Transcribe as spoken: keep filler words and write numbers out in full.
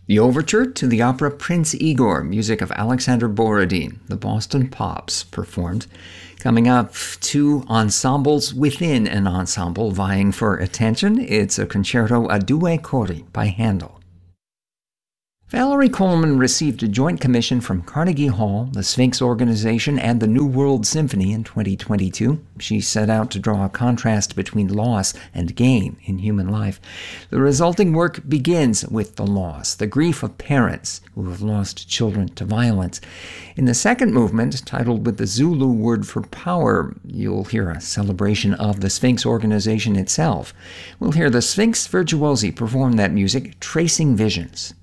The overture to the opera Prince Igor, music of Alexander Borodin, the Boston Pops performed. Coming up, two ensembles within an ensemble vying for attention. It's a concerto a due cori by Handel. Valerie Coleman received a joint commission from Carnegie Hall, the Sphinx Organization, and the New World Symphony in twenty twenty-two. She set out to draw a contrast between loss and gain in human life. The resulting work begins with the loss, the grief of parents who have lost children to violence. In the second movement, titled with the Zulu word for power, you'll hear a celebration of the Sphinx Organization itself. We'll hear the Sphinx virtuosi perform that music, Tracing Visions.